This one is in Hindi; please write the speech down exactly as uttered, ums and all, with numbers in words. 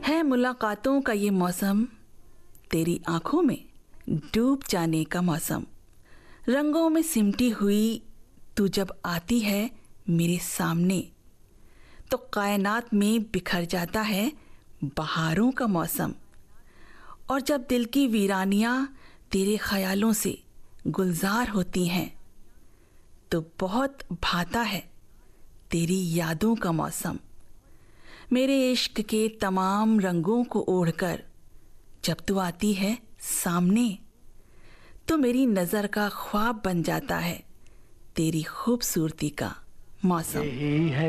है मुलाकातों का ये मौसम, तेरी आंखों में डूब जाने का मौसम। रंगों में सिमटी हुई तू जब आती है मेरे सामने, तो कायनात में बिखर जाता है बहारों का मौसम। और जब दिल की वीरानियां तेरे ख्यालों से गुलजार होती हैं, तो बहुत भाता है तेरी यादों का मौसम। मेरे इश्क के तमाम रंगों को ओढ़कर जब तू आती है सामने, तो मेरी नज़र का ख्वाब बन जाता है तेरी खूबसूरती का मौसम। यही है